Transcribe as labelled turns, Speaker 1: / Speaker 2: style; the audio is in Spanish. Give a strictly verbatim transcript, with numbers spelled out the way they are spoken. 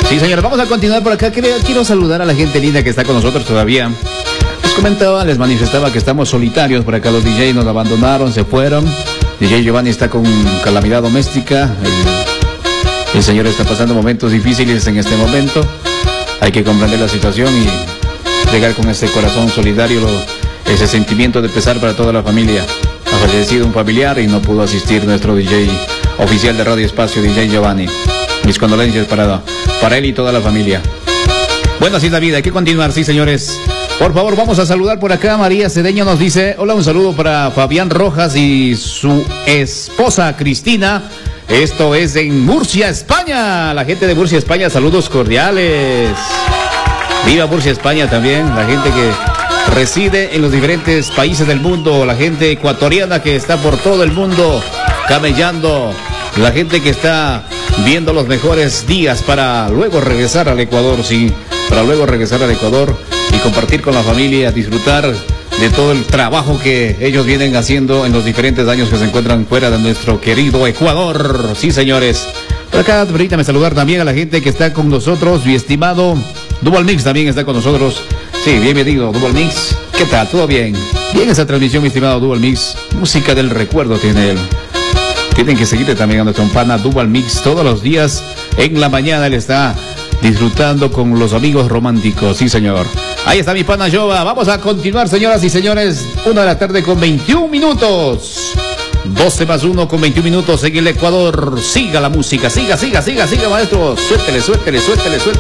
Speaker 1: Sí, señores, vamos a continuar por acá. Quiero, quiero saludar a la gente linda que está con nosotros todavía. Les comentaba, les manifestaba que estamos solitarios por acá. Los D J nos abandonaron, se fueron. D J Giovanni está con calamidad doméstica. El, el señor está pasando momentos difíciles en este momento. Hay que comprender la situación y llegar con ese corazón solidario, lo, ese sentimiento de pesar para toda la familia. Ha fallecido un familiar y no pudo asistir nuestro D J oficial de Radio Espacio, D J Giovanni. Mis condolencias para, para él y toda la familia. Bueno, así es la vida, hay que continuar, sí, señores. Por favor, vamos a saludar por acá. María Cedeño nos dice: hola, un saludo para Fabián Rojas y su esposa Cristina. Esto es en Murcia, España. La gente de Murcia, España, saludos cordiales. Viva Murcia, España también. La gente que reside en los diferentes países del mundo. La gente ecuatoriana que está por todo el mundo camellando. La gente que está viendo los mejores días para luego regresar al Ecuador, sí. Para luego regresar al Ecuador y compartir con la familia, disfrutar de todo el trabajo que ellos vienen haciendo en los diferentes años que se encuentran fuera de nuestro querido Ecuador. Sí, señores. Por acá, permítame saludar también a la gente que está con nosotros. Mi estimado Dual Mix también está con nosotros. Sí, bienvenido, Dual Mix. ¿Qué tal? ¿Todo bien? Bien esa transmisión, mi estimado Dual Mix. Música del recuerdo tiene él. Tienen que seguirle también a nuestro pana Dual Mix todos los días. En la mañana él está disfrutando con los amigos románticos. Sí, señor. Ahí está mi pana Jova. Vamos a continuar, señoras y señores. Una de la tarde con veintiún minutos. doce más uno con veintiún minutos en el Ecuador. Siga la música. Siga, siga, siga, siga, maestro. Suéltele, suéltele, suéltele, suéltele.